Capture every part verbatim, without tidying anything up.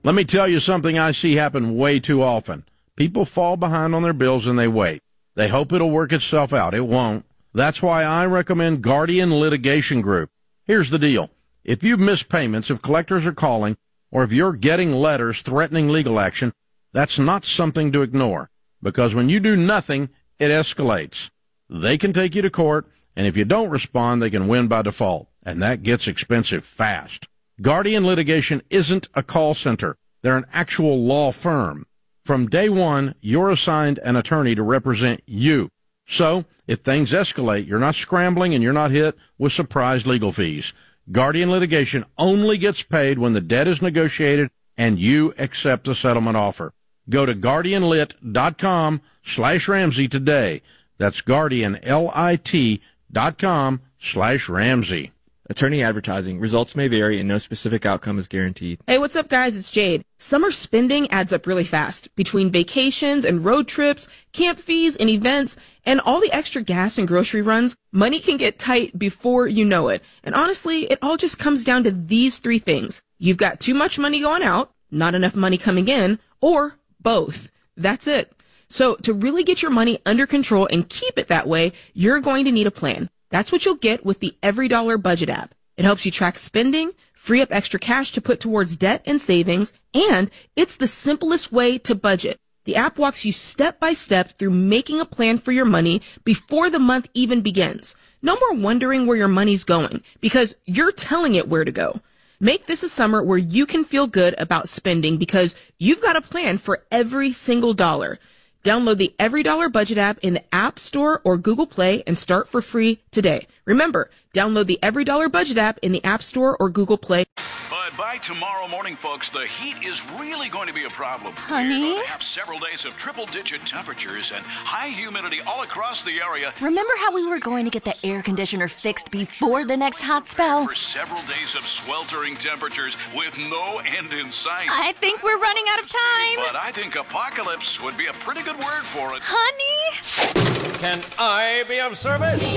Let me tell you something I see happen way too often. People fall behind on their bills and they wait. They hope it'll work itself out. It won't. That's why I recommend Guardian Litigation Group. Here's the deal. If you've missed payments, if collectors are calling, or if you're getting letters threatening legal action, that's not something to ignore. Because when you do nothing, it escalates. They can take you to court, and if you don't respond, they can win by default. And that gets expensive fast. Guardian Litigation isn't a call center. They're an actual law firm. From day one, you're assigned an attorney to represent you. So, if things escalate, you're not scrambling and you're not hit with surprise legal fees. Guardian Litigation only gets paid when the debt is negotiated and you accept a settlement offer. Go to guardianlit.com slash Ramsey today. That's guardian, L I T dot com slash Ramsey. Attorney advertising. Results may vary and no specific outcome is guaranteed. Hey, what's up, guys? It's Jade. Summer spending adds up really fast. Between vacations and road trips, camp fees and events, and all the extra gas and grocery runs, money can get tight before you know it. And honestly, it all just comes down to these three things. You've got too much money going out, not enough money coming in, or both. That's it. So to really get your money under control and keep it that way, you're going to need a plan. That's what you'll get with the Every Dollar Budget app. It helps you track spending, free up extra cash to put towards debt and savings, and it's the simplest way to budget. The app walks you step by step through making a plan for your money before the month even begins. No more wondering where your money's going, because you're telling it where to go. Make this a summer where you can feel good about spending because you've got a plan for every single dollar. Download the Every Dollar Budget app in the App Store or Google Play and start for free today. Remember, download the Every Dollar Budget app in the App Store or Google Play. But by tomorrow morning, folks, the heat is really going to be a problem. Honey? We're going to have several days of triple-digit temperatures and high humidity all across the area. Remember how we were going to get the air conditioner fixed before the next hot spell? For several days of sweltering temperatures with no end in sight. I think we're running out of time. But I think apocalypse would be a pretty good word for it. Honey? Can I be of service?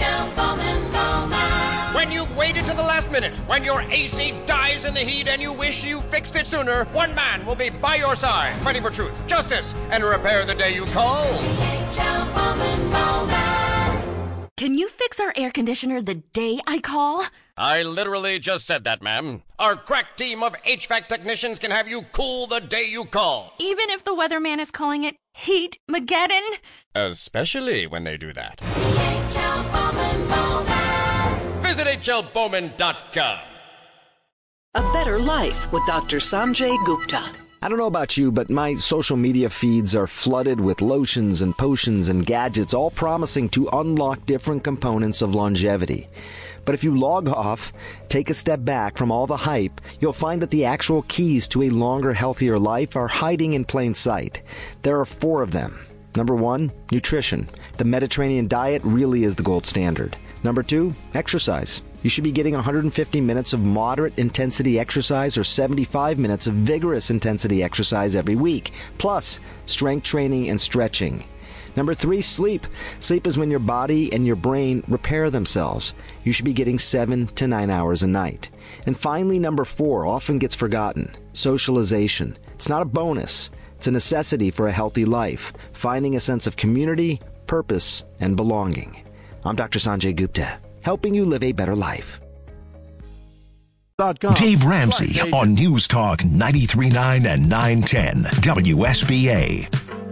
When you've waited to the last minute, when your A C dies in the heat and you wish you fixed it sooner, one man will be by your side, fighting for truth, justice, and repair the day you call. Can you fix our air conditioner the day I call? I literally just said that, ma'am. Our crack team of H V A C technicians can have you cool the day you call. Even if the weatherman is calling it Heat-mageddon? Especially when they do that. Visit H L Bowman dot com. A Better Life with Doctor Sanjay Gupta. I don't know about you, but my social media feeds are flooded with lotions and potions and gadgets, all promising to unlock different components of longevity. But if you log off, take a step back from all the hype, you'll find that the actual keys to a longer, healthier life are hiding in plain sight. There are four of them. Number one, nutrition. The Mediterranean diet really is the gold standard. Number two, exercise. You should be getting one hundred fifty minutes of moderate intensity exercise or seventy-five minutes of vigorous intensity exercise every week, plus strength training and stretching. Number three, sleep. Sleep is when your body and your brain repair themselves. You should be getting seven to nine hours a night. And finally, number four, often gets forgotten, socialization. It's not a bonus. It's a necessity for a healthy life, finding a sense of community, purpose, and belonging. I'm Doctor Sanjay Gupta, helping you live a better life. Dave Ramsey on News Talk ninety-three point nine and nine ten W S B A.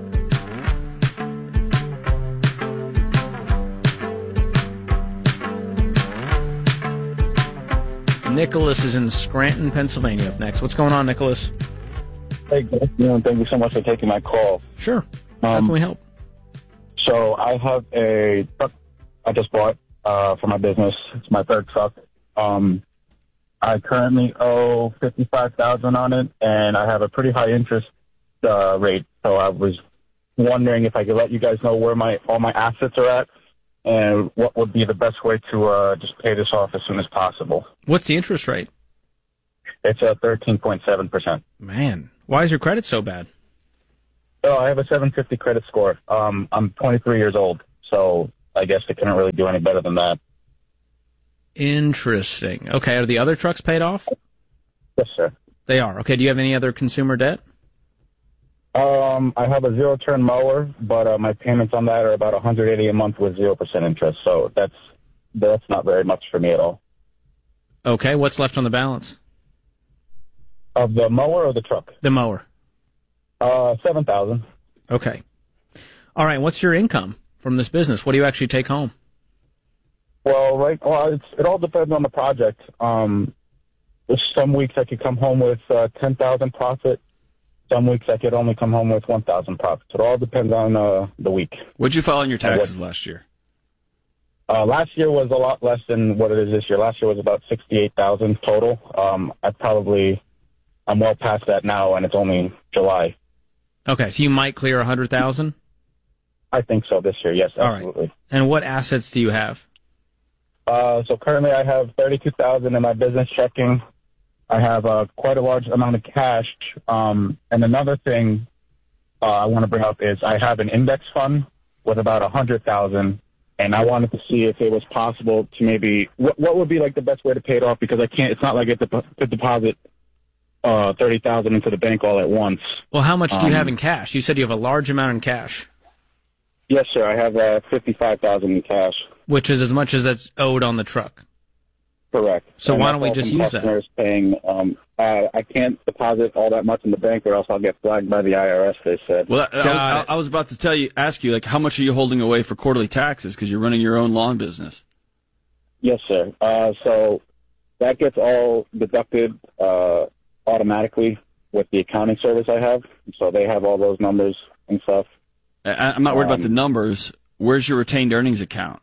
Nicholas is in Scranton, Pennsylvania up next. What's going on, Nicholas? Hey, good afternoon. Thank you so much for taking my call. Sure. How Um, can we help? So I have a truck I just bought uh, for my business. It's my third truck. Um, I currently owe fifty-five thousand dollars on it, and I have a pretty high interest uh, rate. So I was wondering if I could let you guys know where my all my assets are at and what would be the best way to uh, just pay this off as soon as possible. What's the interest rate? It's a thirteen point seven percent. Man, why is your credit so bad? Oh, I have a seven fifty credit score. Um, I'm twenty-three years old, so I guess they couldn't really do any better than that. Interesting. Okay, are the other trucks paid off? Yes, sir. They are. Okay, do you have any other consumer debt? Um, I have a zero-turn mower, but uh, my payments on that are about one hundred eighty dollars a month with zero percent interest. So that's that's not very much for me at all. Okay, what's left on the balance? Of the mower or the truck? The mower. Uh, seven thousand dollars. Okay. All right, what's your income from this business? What do you actually take home? Well, right. Well, it's, it all depends on the project. Um, some weeks I could come home with uh, ten thousand profit. Some weeks I could only come home with one thousand profit. So it all depends on uh, the week. What'd you file on your taxes last year? Uh, last year was a lot less than what it is this year. Last year was about sixty-eight thousand total. Um, I probably, I'm well past that now, and it's only July. Okay, so you might clear one hundred thousand? I think so this year, yes, absolutely. All right. And what assets do you have? Uh, so currently I have thirty-two thousand in my business checking. I have uh, quite a large amount of cash. Um, and another thing uh, I want to bring up is I have an index fund with about one hundred thousand, and I wanted to see if it was possible to maybe what, what would be like the best way to pay it off, because I can't. It's not like I get to, to deposit uh, thirty thousand into the bank all at once. Well, how much do you Um, have in cash? You said you have a large amount in cash. Yes, sir. I have uh, fifty-five thousand in cash. Which is as much as that's owed on the truck. Correct. So And why that's don't we all just from use that? customers Paying, um, uh, I can't deposit all that much in the bank, or else I'll get flagged by the I R S. They said. Well, I, I, was, I, I was about to tell you, ask you, like, how much are you holding away for quarterly taxes because you're running your own lawn business? Yes, sir. Uh, so that gets all deducted uh, automatically with the accounting service I have. So they have all those numbers and stuff. I, I'm not worried Um, about the numbers. Where's your retained earnings account?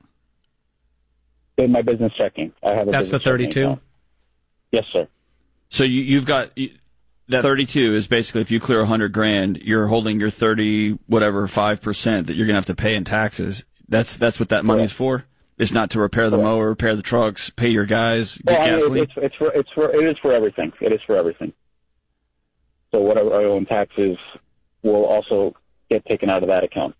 In my business checking, I have a That's the business checking thirty-two? account. Yes, sir. So you, you've got you, that thirty-two is basically if you clear a hundred grand, you're holding your thirty whatever five percent that you're gonna have to pay in taxes. That's that's what that money's for. It's not to repair the mower, repair the trucks, pay your guys, get Well, I mean, gasoline. it's it's for it's for it is for everything. It is for everything. So whatever I owe in taxes will also get taken out of that account.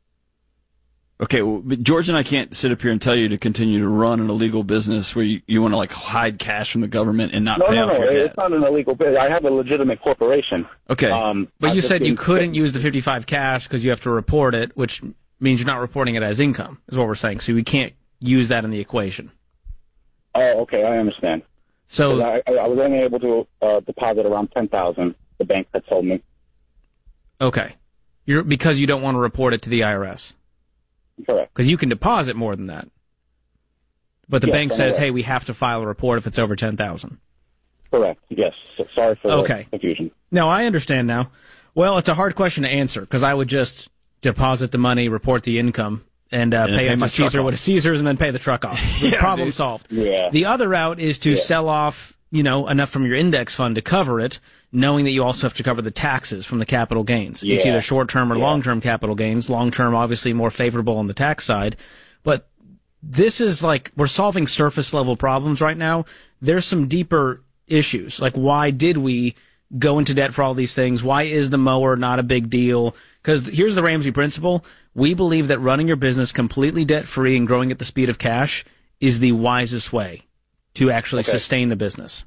Okay, well, but George and I can't sit up here and tell you to continue to run an illegal business where you, you want to like hide cash from the government and not No, pay no, off no. your debt. It's not an illegal business. I have a legitimate corporation. Okay. Um, But I'm you just said you being- couldn't use the fifty-five cash because you have to report it, which means you're not reporting it as income, is what we're saying. So we can't use that in the equation. Oh, okay. I understand. So 'Cause I, I was only able to uh, deposit around ten thousand. The bank had told me. Okay. You're because you don't want to report it to the I R S. Correct. Because you can deposit more than that. But the Yes, bank I'm says, aware. hey, we have to file a report if it's over ten thousand. Correct. Yes. So sorry for Okay. the confusion. No, I understand now. Well, it's a hard question to answer because I would just deposit the money, report the income, and, uh, And then pay pay it my to truck Caesar off. what is Caesar's and then pay the truck off. The problem dude. solved. Yeah. The other route is to Yeah. sell off, you know, enough from your index fund to cover it, knowing that you also have to cover the taxes from the capital gains. It's Yeah. either short-term or Yeah. long-term capital gains. Long-term, obviously, more favorable on the tax side. But this is like, we're solving surface-level problems right now. There's some deeper issues. Like, why did we go into debt for all these things? Why is the mower not a big deal? Because here's the Ramsey principle. We believe that running your business completely debt-free and growing at the speed of cash is the wisest way to actually Okay. sustain the business.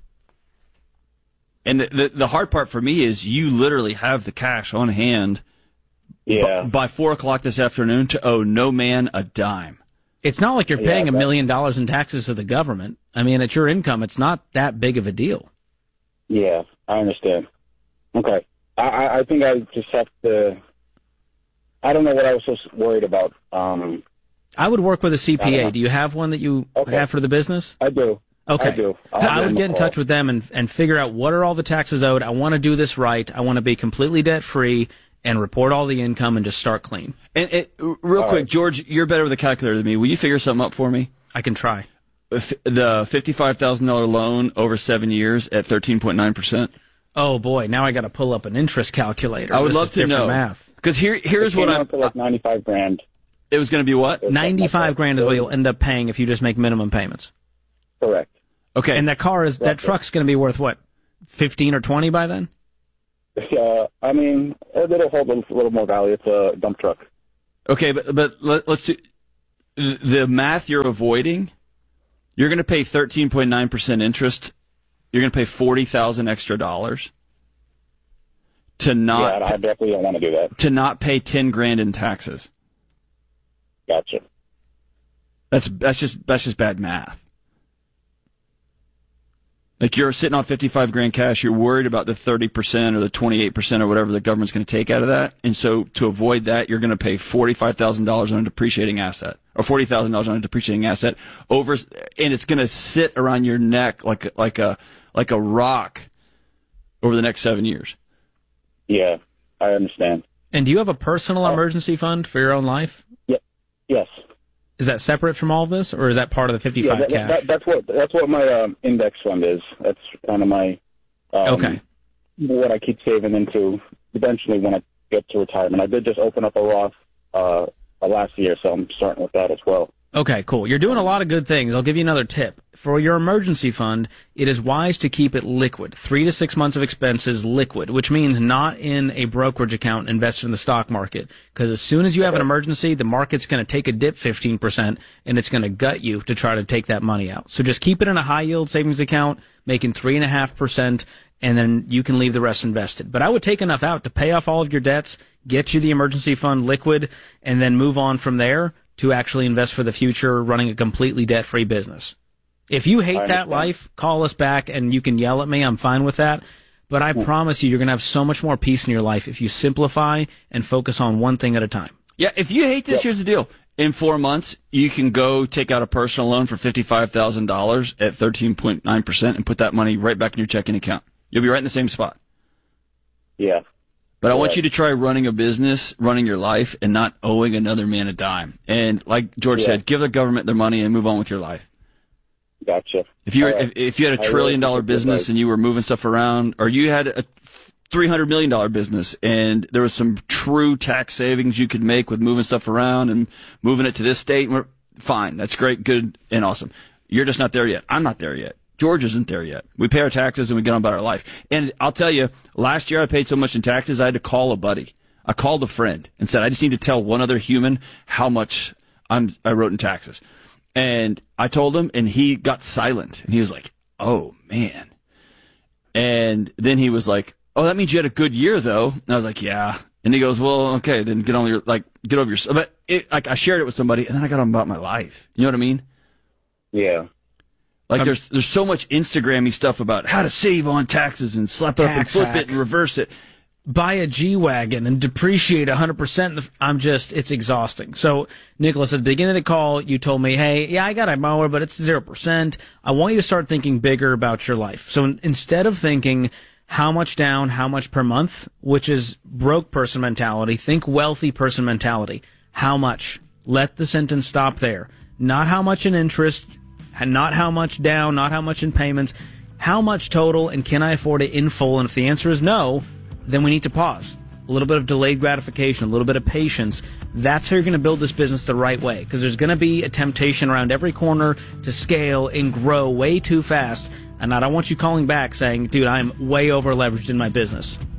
And the, the the hard part for me is you literally have the cash on hand Yeah. b- by four o'clock this afternoon to owe no man a dime. It's not like you're Yeah, paying a that- million dollars in taxes to the government. I mean, it's your income. It's not that big of a deal. Yeah. I understand. Okay. I, I I think I just have to. I don't know what I was so worried about. Um, I would work with a C I P don't A. know. Do you have one that you Okay. have for the business? I do. Okay. I do. I'll give I would them a get in call. touch with them and, and figure out what are all the taxes owed. I want to do this right. I want to be completely debt free and report all the income and just start clean. And it, real All quick, right. George, you're better with a calculator than me. Will you figure something up for me? I can try. F- The fifty-five thousand dollars loan over seven years at thirteen point nine percent. Oh boy, now I got to pull up an interest calculator. I would This love is to different know. math. Because here, here's It what came I'm. out to like ninety-five grand. It was going to be what? Ninety-five grand is what you'll end up paying if you just make minimum payments. Correct. Okay. And that car is that Roughly. truck's going to be worth what, fifteen or twenty by then? Uh, I mean, it'll hold a little more value. It's a dump truck. Okay, but but let, let's do the math you're avoiding. You're going to pay thirteen point nine percent interest you're going to pay forty thousand extra dollars to not. Yeah, I definitely don't want to do that. To not pay ten grand in taxes. Gotcha. That's that's just that's just bad math. Like you're sitting on fifty-five grand cash, you're worried about the thirty percent or the twenty-eight percent or whatever the government's going to take out of that. And so to avoid that, you're going to pay forty-five thousand dollars on a depreciating asset or forty thousand dollars on a depreciating asset over, and it's going to sit around your neck like, like a, like a rock over the next seven years. Yeah, I understand. And do you have a personal emergency fund for your own life? Yeah. Yes. Is that separate from all of this, or is that part of the fifty-five yeah, that, cash? That, that's what that's what my um, index fund is. That's kind of my um, okay. what I keep saving into eventually when I get to retirement. I did just open up a Roth uh, last year, so I'm starting with that as well. Okay, cool. You're doing a lot of good things. I'll give you another tip. For your emergency fund, it is wise to keep it liquid. Three to six months of expenses liquid, which means not in a brokerage account invested in the stock market. Because as soon as you have an emergency, the market's going to take a dip fifteen percent, and it's going to gut you to try to take that money out. So just keep it in a high-yield savings account, making three point five percent, and then you can leave the rest invested. But I would take enough out to pay off all of your debts, get you the emergency fund liquid, and then move on from there to actually invest for the future, running a completely debt-free business. If you hate that life, call us back and you can yell at me. I'm fine with that. But I promise you, you're going to have so much more peace in your life if you simplify and focus on one thing at a time. Yeah, if you hate this, yep. here's the deal. In four months, you can go take out a personal loan for fifty-five thousand dollars at thirteen point nine percent and put that money right back in your checking account. You'll be right in the same spot. Yeah. But I want you to try running a business, running your life, and not owing another man a dime. And like George yeah. said, give the government their money and move on with your life. Gotcha. If you were, right. if, if you had a trillion dollar business and you were moving stuff around, or you had a three hundred million dollar business and there was some true tax savings you could make with moving stuff around and moving it to this state, fine. That's great, good, and awesome. You're just not there yet. I'm not there yet. George isn't there yet. We pay our taxes and we get on about our life. And I'll tell you, last year I paid so much in taxes, I had to call a buddy. I called a friend and said, I just need to tell one other human how much I'm, I wrote in taxes. And I told him, and he got silent. And he was like, oh, man. And then he was like, oh, that means you had a good year, though. And I was like, yeah. And he goes, well, okay, then get on your, like, get over your, but it, like, I shared it with somebody, and then I got on about my life. You know what I mean? Yeah. Like, I'm, there's there's so much Instagram-y stuff about how to save on taxes and slap it up and flip hack. it and reverse it. Buy a G-Wagon and depreciate one hundred percent. I'm just, it's exhausting. So, Nicholas, at the beginning of the call, you told me, hey, yeah, I got a mower, but it's zero percent. I want you to start thinking bigger about your life. So instead of thinking how much down, how much per month, which is broke person mentality, think wealthy person mentality. How much? Let the sentence stop there. Not how much in interest, not how much down, not how much in payments. How much total, and can I afford it in full? And if the answer is no, then we need to pause. A little bit of delayed gratification, a little bit of patience. That's how you're going to build this business the right way. Because there's going to be a temptation around every corner to scale and grow way too fast. And I don't want you calling back saying, dude, I'm way over leveraged in my business.